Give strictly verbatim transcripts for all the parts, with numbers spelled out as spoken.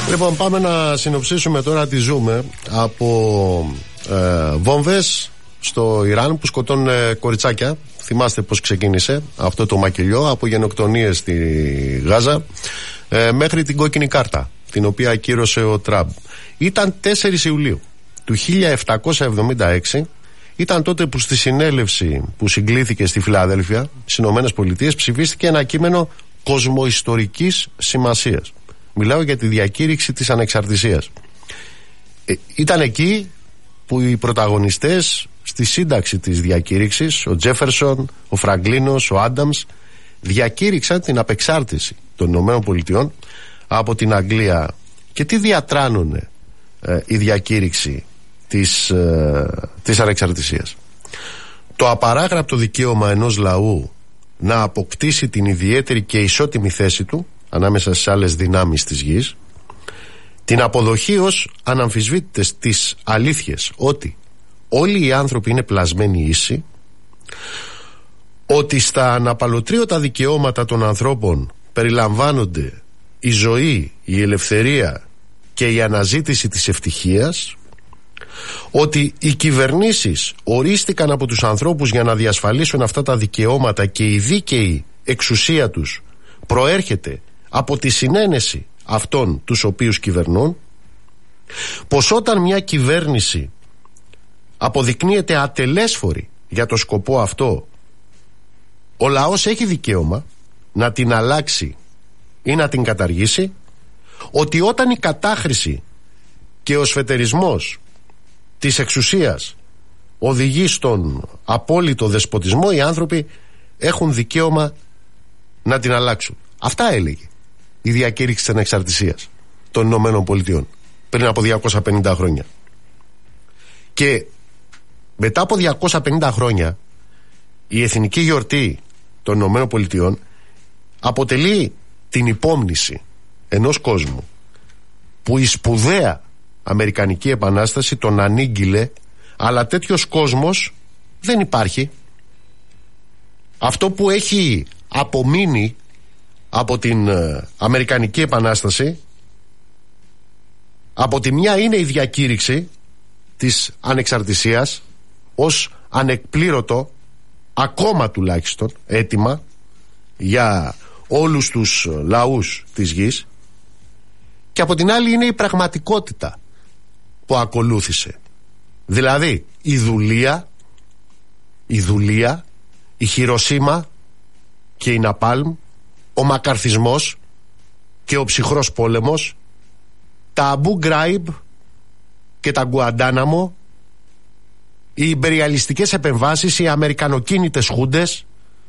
Λοιπόν, πάμε να συνοψίσουμε τώρα τι ζούμε από ε, βόμβες στο Ιράν που σκοτώνουν ε, κοριτσάκια. Θυμάστε πώς ξεκίνησε αυτό το μακελιό, από γενοκτονίες στη Γάζα ε, μέχρι την κόκκινη κάρτα, την οποία ακύρωσε ο Τραμπ. Ήταν τέσσερις Ιουλίου του χίλια επτακόσια εβδομήντα έξι. Ήταν τότε που στη συνέλευση που συγκλήθηκε στη Φιλαδέλφια, στις Ηνωμένες Πολιτείες, ψηφίστηκε ένα κείμενο κοσμοϊστορικής σημασίας. Μιλάω για τη διακήρυξη της ανεξαρτησίας. Ε, ήταν εκεί που οι πρωταγωνιστές στη σύνταξη της διακήρυξης, ο Τζέφερσον, ο Φραγκλίνος, ο Άνταμς, διακήρυξαν την απεξάρτηση των Ηνωμένων Πολιτειών από την Αγγλία. Και τι διατράνωνε ε, η διακήρυξη της, ε, της ανεξαρτησίας? Το απαράγραπτο δικαίωμα ενός λαού να αποκτήσει την ιδιαίτερη και ισότιμη θέση του ανάμεσα στις άλλες δυνάμεις της γης, την αποδοχή ως αναμφισβήτητες της αλήθειες ότι όλοι οι άνθρωποι είναι πλασμένοι ίσοι, ότι στα αναπαλωτρίωτα δικαιώματα των ανθρώπων περιλαμβάνονται η ζωή, η ελευθερία και η αναζήτηση της ευτυχίας, ότι οι κυβερνήσεις ορίστηκαν από τους ανθρώπους για να διασφαλίσουν αυτά τα δικαιώματα και η δίκαιη εξουσία τους προέρχεται από τη συνένεση αυτών τους οποίους κυβερνούν, πως όταν μια κυβέρνηση αποδεικνύεται ατελέσφορη για το σκοπό αυτό, ο λαός έχει δικαίωμα να την αλλάξει ή να την καταργήσει, ότι όταν η κατάχρηση και ο σφετερισμός της εξουσίας οδηγεί στον απόλυτο δεσποτισμό, οι άνθρωποι έχουν δικαίωμα να την αλλάξουν. Αυτά έλεγε η διακήρυξη της ανεξαρτησίας των Ηνωμένων Πολιτειών πριν από διακόσια πενήντα χρόνια. Και μετά από διακόσια πενήντα χρόνια η εθνική γιορτή των Ηνωμένων Πολιτειών αποτελεί την υπόμνηση ενός κόσμου που η σπουδαία Αμερικανική Επανάσταση τον ανήγγειλε, αλλά τέτοιος κόσμος δεν υπάρχει. Αυτό που έχει απομείνει από την ε, Αμερικανική Επανάσταση, από τη μια είναι η διακήρυξη της ανεξαρτησίας ως ανεκπλήρωτο, ακόμα τουλάχιστον έτοιμα για όλους τους λαούς της γης, και από την άλλη είναι η πραγματικότητα που ακολούθησε. Δηλαδή η δουλεία, η δουλεία, η Χιροσίμα και η Ναπάλμ, ο μακαρθισμός και ο ψυχρός πόλεμος, τα Αμπού Γκράιμπ και τα Γκουαντάναμο, οι ιμπεριαλιστικές επεμβάσεις, οι αμερικανοκίνητες χούντες,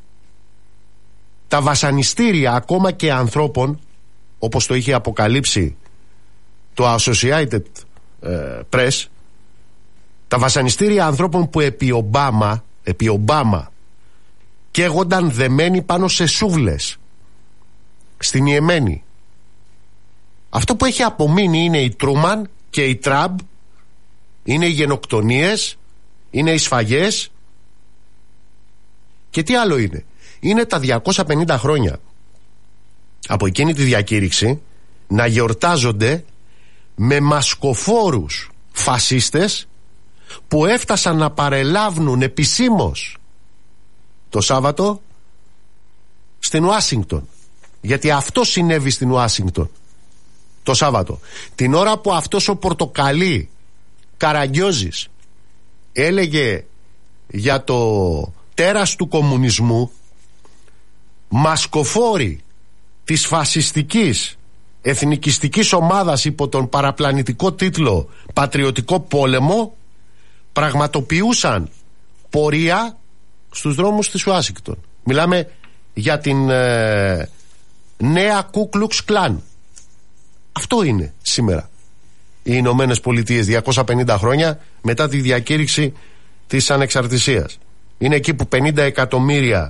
τα βασανιστήρια ακόμα και ανθρώπων, όπως το είχε αποκαλύψει το Associated Press, τα βασανιστήρια ανθρώπων που επί Ομπάμα, επί Ομπάμα καίγονταν δεμένοι πάνω σε σούβλες στην Ιεμένη. Αυτό που έχει απομείνει είναι η Τρούμαν και η Τραμπ, είναι οι γενοκτονίες, είναι οι σφαγές, και τι άλλο είναι? Είναι τα διακόσια πενήντα χρόνια από εκείνη τη διακήρυξη να γιορτάζονται με μασκοφόρους φασίστες που έφτασαν να παρελάβουν επισήμως το Σάββατο στην Ουάσιγκτον. Γιατί αυτό συνέβη στην Ουάσιγκτον το Σάββατο, την ώρα που αυτός ο πορτοκαλί Καραγκιόζης έλεγε για το τέρας του κομμουνισμού. Μασκοφόροι της φασιστικής εθνικιστικής ομάδας υπό τον παραπλανητικό τίτλο Πατριωτικό Πόλεμο πραγματοποιούσαν πορεία στους δρόμους της Ουάσιγκτον. Μιλάμε για την ε, νέα Κου Κλουξ Κλάν. Αυτό είναι σήμερα οι Ηνωμένες Πολιτείες διακόσια πενήντα χρόνια μετά τη διακήρυξη της ανεξαρτησίας. Είναι εκεί που πενήντα εκατομμύρια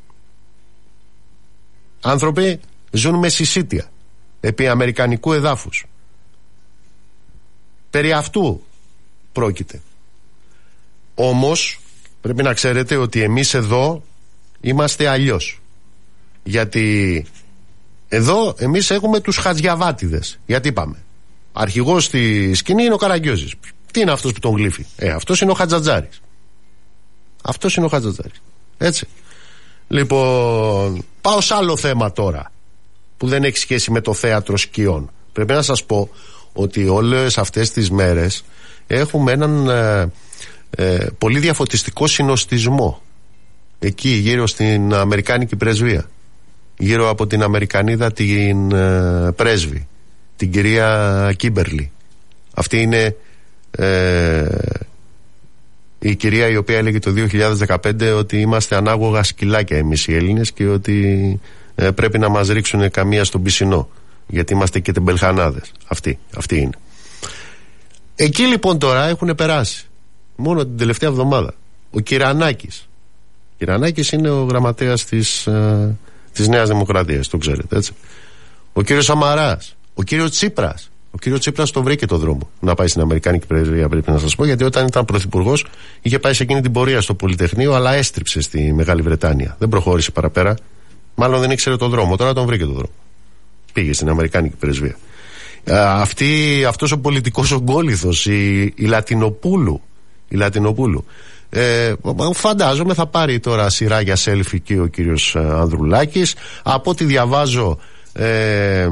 άνθρωποι ζουν με συσίτια επί αμερικανικού εδάφους. Περί αυτού πρόκειται. Όμως πρέπει να ξέρετε ότι εμείς εδώ είμαστε αλλιώς. Γιατί εδώ εμείς έχουμε τους χατζιαβάτιδες. Γιατί είπαμε, Αρχηγός στη σκηνή είναι ο Καραγκιόζης. Τι είναι αυτός που τον γλύφει? Ε, αυτός είναι ο Χατζατζάρης. Αυτός είναι ο Χατζατζάρης. Έτσι. Λοιπόν, πάω σε άλλο θέμα τώρα, που δεν έχει σχέση με το θέατρο σκιών. Πρέπει να σας πω ότι όλες αυτές τις μέρες έχουμε έναν ε, ε, πολύ διαφωτιστικό συνοστισμό εκεί γύρω στην Αμερικάνικη πρεσβεία, γύρω από την Αμερικανίδα την ε, πρέσβη, την κυρία Κίμπερλι. Αυτή είναι ε, η κυρία η οποία έλεγε το δύο χιλιάδες δεκαπέντε ότι είμαστε ανάγωγα σκυλάκια εμείς οι Έλληνες και ότι ε, πρέπει να μας ρίξουν καμία στον πισινό, γιατί είμαστε και τεμπελχανάδες. Αυτή, αυτή είναι. Εκεί λοιπόν τώρα έχουν περάσει μόνο την τελευταία εβδομάδα ο Κυρανάκης. Ο Κυρανάκης είναι ο γραμματέας της, ε, της Νέας Δημοκρατίας, το ξέρετε, έτσι. Ο κύριος Σαμαράς, ο κύριος Τσίπρας. Ο κύριος Τσίπρας τον βρήκε το δρόμο να πάει στην Αμερικάνικη πρεσβεία, πρέπει να σας πω, γιατί όταν ήταν πρωθυπουργός είχε πάει σε εκείνη την πορεία στο Πολυτεχνείο, αλλά έστριψε στη Μεγάλη Βρετάνια. Δεν προχώρησε παραπέρα. Μάλλον δεν ήξερε τον δρόμο. Τώρα τον βρήκε το δρόμο. Πήγε στην Αμερικάνικη πρεσβεία. Αυτή, αυτός ο πολιτικός ογκόληθος, η, η Λατινοπούλου, η Λατινοπούλου ε, φαντάζομαι θα πάρει τώρα σειρά για selfie και ο κύριος Ανδρουλάκης. Από ό,τι διαβάζω, ε,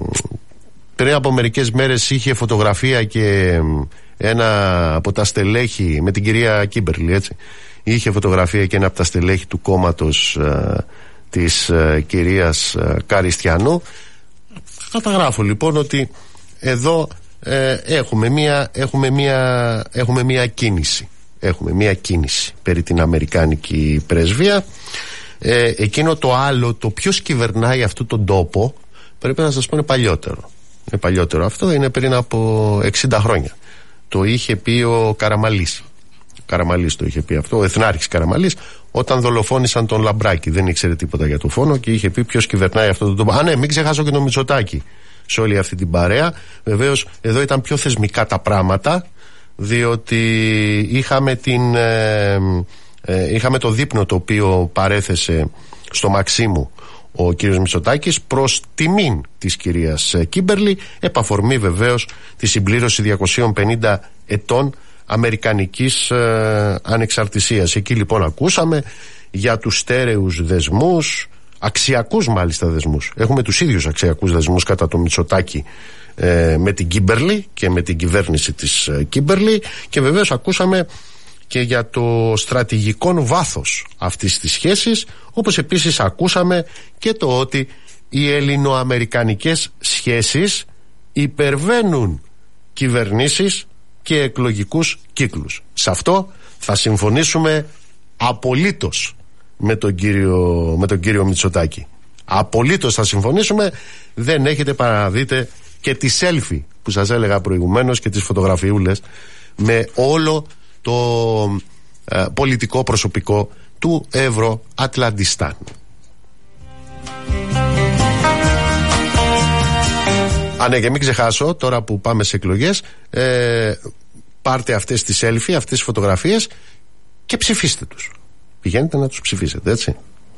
πριν από μερικές μέρες είχε φωτογραφία και ένα από τα στελέχη με την κυρία Κίμπερλι, έτσι. Είχε φωτογραφία και ένα από τα στελέχη του κόμματος ε, της ε, κυρίας ε, Καριστιανού. Καταγράφω λοιπόν ότι εδώ ε, έχουμε μία, έχουμε μία, έχουμε μία κίνηση. Έχουμε μία κίνηση περί την Αμερικάνικη πρεσβεία. Ε, εκείνο το άλλο, το ποιος κυβερνάει αυτόν τον τόπο, πρέπει να σας πω είναι παλιότερο. Είναι παλιότερο. Αυτό είναι πριν από εξήντα χρόνια. Το είχε πει ο Καραμαλής. Ο Καραμαλής το είχε πει αυτό, ο Εθνάρχης Καραμαλής, όταν δολοφόνησαν τον Λαμπράκη. Δεν ήξερε τίποτα για το φόνο και είχε πει ποιος κυβερνάει αυτόν τον τόπο. Α, ναι, μην ξεχάσω και τον Μητσοτάκη σε όλη αυτή την παρέα. Βεβαίως, εδώ ήταν πιο θεσμικά τα πράγματα, διότι είχαμε, την, ε, ε, είχαμε το δείπνο το οποίο παρέθεσε στο Μαξίμου ο κύριος Μητσοτάκης προς τιμήν της κυρίας Κίμπερλι, επαφορμή βεβαίως τη συμπλήρωση διακοσίων πενήντα ετών αμερικανικής ε, ανεξαρτησίας. Εκεί λοιπόν ακούσαμε για τους στέρεους δεσμούς, αξιακούς μάλιστα δεσμούς. Έχουμε τους ίδιους αξιακούς δεσμούς κατά το Μητσοτάκη ε, με την Κίμπερλι και με την κυβέρνηση της ε, Κίμπερλι, και βεβαίως ακούσαμε και για το στρατηγικό βάθος αυτής της σχέσης, όπως επίσης ακούσαμε και το ότι οι ελληνοαμερικανικές σχέσεις υπερβαίνουν κυβερνήσεις και εκλογικούς κύκλους. Σε αυτό θα συμφωνήσουμε απολύτως με τον κύριο, με τον κύριο Μητσοτάκη. Απολύτως θα συμφωνήσουμε. Δεν έχετε παρά να δείτε και τη selfie που σας έλεγα προηγουμένως και τις φωτογραφιούλες με όλο το ε, πολιτικό προσωπικό του Ευρωατλαντιστάν. Α, ναι, και μην ξεχάσω τώρα που πάμε σε εκλογές, ε, πάρτε αυτές τις selfie, αυτές τις φωτογραφίες και ψηφίστε τους. Πηγαίνετε να τους ψηφίσετε, έτσι.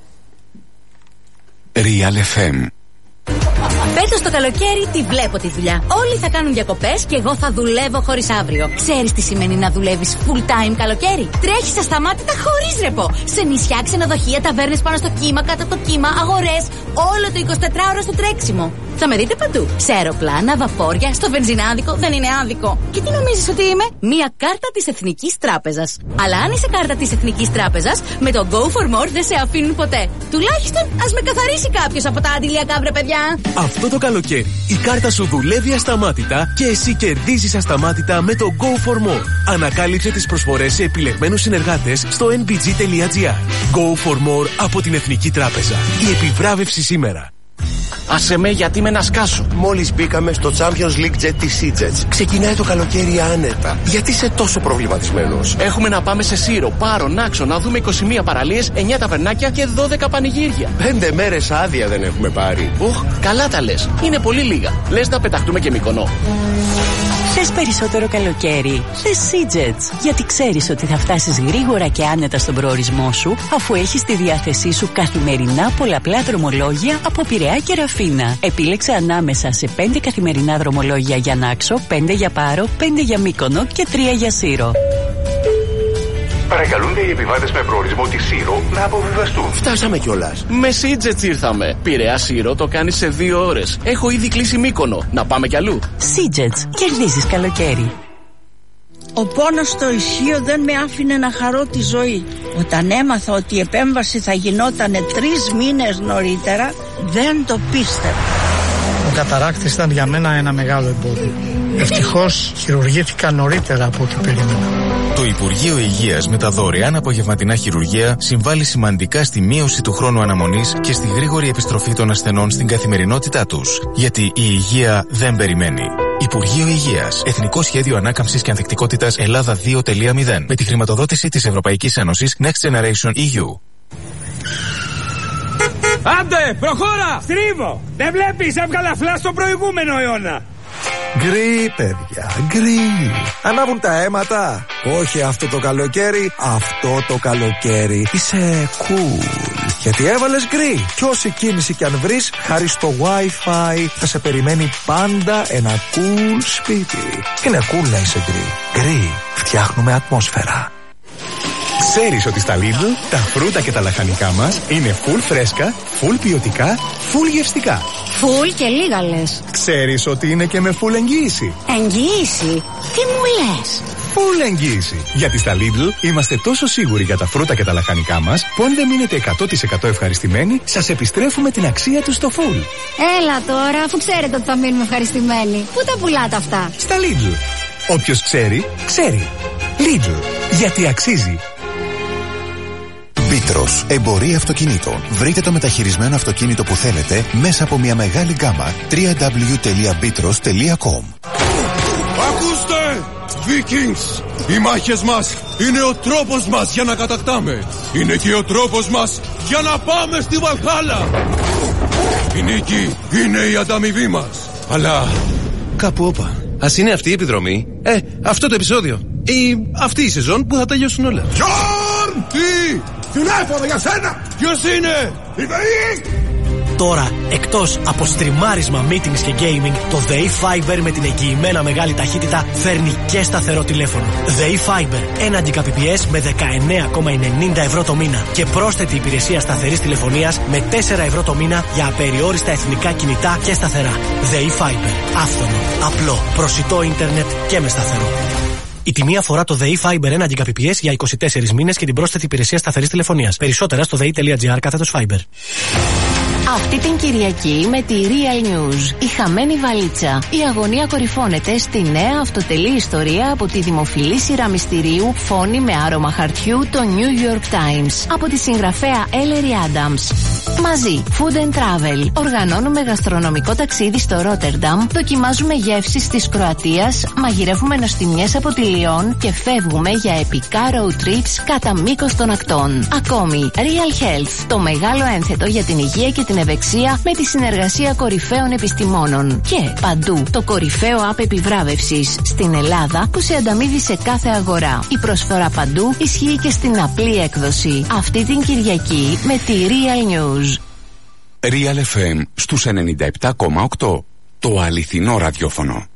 Real εφ εμ. Φέτος το καλοκαίρι τη βλέπω τη δουλειά. Όλοι θα κάνουν διακοπές και εγώ θα δουλεύω χωρίς αύριο. Ξέρεις τι σημαίνει να δουλεύεις full time καλοκαίρι? Τρέχεις ασταμάτητα χωρίς ρεπό. Σε νησιά, ξενοδοχεία, ταβέρνες πάνω στο κύμα, κάτω από το κύμα, αγορές. Όλο το εικοσιτετράωρο στο τρέξιμο. Θα με δείτε παντού. Σε αεροπλάνα, βαφόρια, στο βενζινάδικο. Δεν είναι άδικο. Και τι νομίζεις ότι είμαι? Μία κάρτα της Εθνικής Τράπεζας. Αλλά αν είσαι κάρτα της Εθνικής Τράπεζας, με το Go for More δεν σε αφήνουν ποτέ. Τουλάχιστον ας με καθαρίσει κάποιος από τα αντιλιακά, βρε παιδιά. Αυτό το καλοκαίρι η κάρτα σου δουλεύει ασταμάτητα και εσύ κερδίζεις ασταμάτητα με το Go for More. Ανακάλυψε τις προσφορές σε επιλεγμένους συνεργάτες στο εν μπι τζι τελεία τζι άρ. Go for More από την Εθνική Τράπεζα. Η επιβράβευση σήμερα. Άσε με, γιατί με να σκάσω. Μόλις μπήκαμε στο Champions League Jet της EasyJet. Ξεκινάει το καλοκαίρι άνετα. Γιατί είσαι τόσο προβληματισμένος? Έχουμε να πάμε σε Σύρο, Πάρο, Νάξο, να δούμε είκοσι μία παραλίες, εννιά ταβερνάκια και δώδεκα πανηγύρια. Πέντε μέρες άδεια δεν έχουμε πάρει. Οχ, καλά τα λες. Είναι πολύ λίγα. Λες να πεταχτούμε και Μυκονό. Θες περισσότερο καλοκαίρι? Θες Seajets. Γιατί ξέρεις ότι θα φτάσεις γρήγορα και άνετα στον προορισμό σου, αφού έχεις στη διάθεσή σου καθημερινά πολλαπλά δρομολόγια από Πειραιά και Ραφίνα. Επίλεξε ανάμεσα σε πέντε καθημερινά δρομολόγια για Νάξο, πέντε για Πάρο, πέντε για Μύκονο και τρία για Σύρο. Παρακαλούνται οι επιβάτες με προορισμό τη Σύρο να αποβιβαστούν. Φτάσαμε κιόλας. Με Seajets ήρθαμε. Πειραιά Σύρο το κάνεις σε δύο ώρες. Έχω ήδη κλείσει Μύκονο. Να πάμε κι αλλού. Seajets. Κερδίζεις καλοκαίρι. Ο πόνος στο ισχύο δεν με άφηνε να χαρώ τη ζωή. Όταν έμαθα ότι η επέμβαση θα γινότανε τρεις μήνες νωρίτερα, δεν το πίστευα. Ο καταράκτης ήταν για μένα ένα μεγάλο εμπόδιο. Ευτυχώς χειρουργήθηκα νωρίτερα από ό,τι περίμενα. Το Υπουργείο Υγείας με τα δωρεάν απογευματινά χειρουργία συμβάλλει σημαντικά στη μείωση του χρόνου αναμονής και στη γρήγορη επιστροφή των ασθενών στην καθημερινότητά τους. Γιατί η υγεία δεν περιμένει. Υπουργείο Υγείας. Εθνικό Σχέδιο Ανάκαμψης και Ανθεκτικότητας Ελλάδα δύο κόμμα μηδέν. Με τη χρηματοδότηση της Ευρωπαϊκής Ένωσης Next Generation ι γιου. Άντε, προχώρα! Στρίβω! Δεν βλέπεις, έβγαλα φλά στο προηγούμενο αιώνα. Γκρι, παιδιά, γκρι. Ανάβουν τα αίματα. Όχι αυτό το καλοκαίρι, αυτό το καλοκαίρι. Είσαι cool. Γιατί έβαλες γκρι. Κι όση κίνηση κι αν βρεις, χάρη στο Wi-Fi θα σε περιμένει πάντα ένα cool σπίτι. Είναι cool να είσαι γκρι. Γκρι, φτιάχνουμε ατμόσφαιρα. Ξέρεις ότι στα Lidl τα φρούτα και τα λαχανικά μας είναι full φρέσκα, full ποιοτικά, full γευστικά. Full και λίγα λες. Ξέρεις ότι είναι και με full εγγύηση. Εγγύηση? Τι μου λες? Full εγγύηση. Γιατί στα Lidl είμαστε τόσο σίγουροι για τα φρούτα και τα λαχανικά μας που αν δεν μείνετε εκατό τοις εκατό ευχαριστημένοι, σας επιστρέφουμε την αξία του στο full. Έλα τώρα, αφού ξέρετε ότι θα μείνουμε ευχαριστημένοι. Πού τα πουλάτε αυτά? Στα Lidl. Όποιος ξέρει, ξέρει. Lidl. Γιατί αξίζει. Μπίτρος, εμπορία αυτοκινήτων. Βρείτε το μεταχειρισμένο αυτοκίνητο που θέλετε μέσα από μια μεγάλη γκάμα. double-u double-u double-u τελεία μπίτρος τελεία κομ. Ακούστε! Vikings! Οι μάχες μας είναι ο τρόπος μας για να κατακτάμε. Είναι και ο τρόπος μας για να πάμε στη Βαλχάλα. Η νίκη είναι η ανταμοιβή μας. Αλλά κάπου όπα. Ας είναι αυτή η επιδρομή. Ε, αυτό το επεισόδιο. Ή αυτή η σεζόν που θα τελειώσουν όλα. Γιον! Τι! Τηλέφωνο για σένα! Ποιος είναι? Η ΔΕΗ! Τώρα, εκτός από στριμάρισμα, meetings και gaming, το ΔΕΗ Fiber με την εγγυημένα μεγάλη ταχύτητα φέρνει και σταθερό τηλέφωνο. ΔΕΗ Fiber, ένα Mbps με δεκαεννέα κόμμα ενενήντα ευρώ το μήνα και πρόσθετη υπηρεσία σταθερής τηλεφωνίας με τέσσερα ευρώ το μήνα για απεριόριστα εθνικά κινητά και σταθερά. ΔΕΗ Fiber, άφθονο, απλό, προσιτό ίντερνετ και με σταθερό. Η τιμή αφορά το ΔΕΗ Fiber ένα Mbps για είκοσι τέσσερις μήνες και την πρόσθετη υπηρεσία σταθερής τηλεφωνίας. Περισσότερα στο δei.gr κάθετος Fiber. Αυτή την Κυριακή με τη Real News. Η χαμένη βαλίτσα. Η αγωνία κορυφώνεται στη νέα αυτοτελή ιστορία από τη δημοφιλή σειρά μυστηρίου Φόνη με άρωμα χαρτιού, το New York Times. Από τη συγγραφέα Ellery Adams. Μαζί, Food and Travel. Οργανώνουμε γαστρονομικό ταξίδι στο Ρότερνταμ, δοκιμάζουμε γεύσεις της Κροατίας, μαγειρεύουμε νοστιμιές από τη Λιόν και φεύγουμε για επικά road trips κατά μήκος των ακτών. Ακόμη, Real Health, το μεγάλο ένθετο για την υγεία και την ευεξία με τη συνεργασία κορυφαίων επιστημόνων. Και παντού, το κορυφαίο app επιβράβευσης στην Ελλάδα που σε ανταμείβει σε κάθε αγορά. Η προσφορά παντού ισχύει και στην απλή έκδοση. Αυτή την Κυριακή με τη Real News. Real εφ εμ στους ενενήντα επτά κόμμα οκτώ. Το αληθινό ραδιόφωνο.